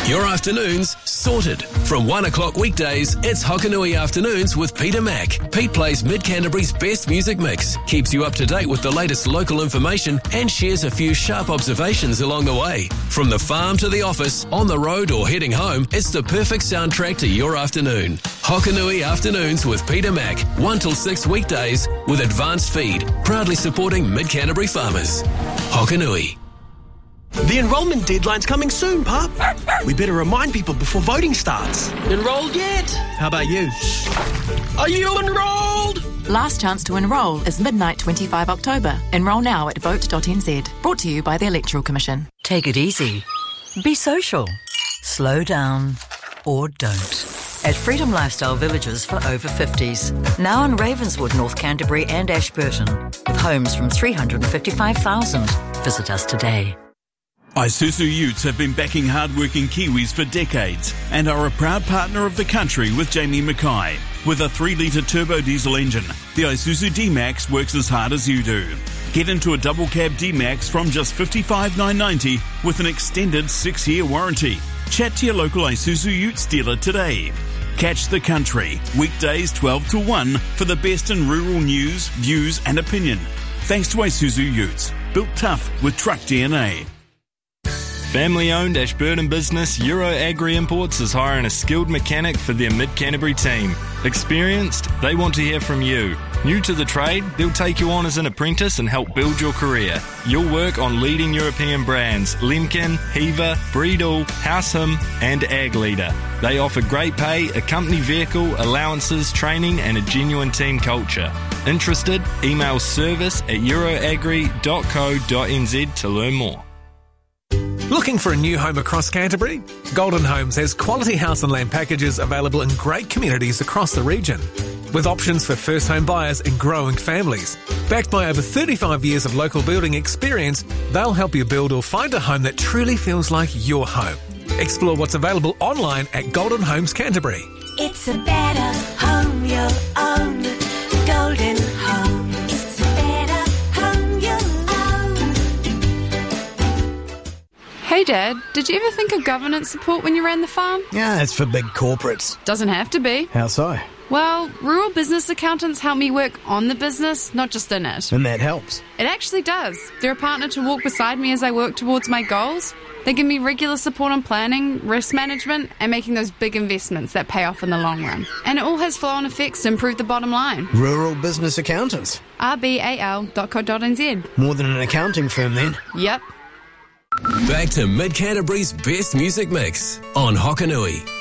Your afternoons sorted. From 1 o'clock weekdays, it's Hokanui Afternoons with Peter Mack. Pete plays Mid-Canterbury's best music mix, keeps you up to date with the latest local information and shares a few sharp observations along the way. From the farm to the office, on the road or heading home, it's the perfect soundtrack to your afternoon. Hokanui Afternoons with Peter Mack, 1 till 6 weekdays with Advanced Feed, proudly supporting Mid-Canterbury farmers. Hokanui. The enrolment deadline's coming soon, Pup. We better remind people before voting starts. Enrolled yet? How about you? Are you enrolled? Last chance to enrol is midnight 25 October. Enrol now at vote.nz. Brought to you by the Electoral Commission. Take it easy. Be social. Slow down. Or don't. At Freedom Lifestyle Villages for over 50s. Now in Ravenswood, North Canterbury and Ashburton. With homes from $355,000. Visit us today. Isuzu Utes have been backing hard-working Kiwis for decades and are a proud partner of the country with Jamie Mackay. With a 3-litre turbo diesel engine, the Isuzu D-Max works as hard as you do. Get into a double cab D-Max from just $55,990 with an extended 6-year warranty. Chat to your local Isuzu Utes dealer today. Catch the country, weekdays 12 to 1 for the best in rural news, views and opinion. Thanks to Isuzu Utes, built tough with truck DNA. Family-owned Ashburton business Euro Agri Imports is hiring a skilled mechanic for their Mid-Canterbury team. Experienced? They want to hear from you. New to the trade? They'll take you on as an apprentice and help build your career. You'll work on leading European brands Lemkin, Heaver, Breedall, Househam and Ag Leader. They offer great pay, a company vehicle, allowances, training and a genuine team culture. Interested? Email service@euroagri.co.nz to learn more. Looking for a new home across Canterbury? Golden Homes has quality house and land packages available in great communities across the region, with options for first home buyers and growing families. Backed by over 35 years of local building experience, they'll help you build or find a home that truly feels like your home. Explore what's available online at Golden Homes Canterbury. It's a better home you'll own. Golden Home. It's a better home you'll own. Hey Dad, did you ever think of governance support when you ran the farm? Yeah, it's for big corporates. Doesn't have to be. How so? Well, rural business accountants help me work on the business, not just in it. And that helps. It actually does. They're a partner to walk beside me as I work towards my goals. They give me regular support on planning, risk management, and making those big investments that pay off in the long run. And it all has flow-on effects to improve the bottom line. Rural business accountants. rbal.co.nz. More than an accounting firm then. Yep. Back to Mid-Canterbury's best music mix on Hokanui.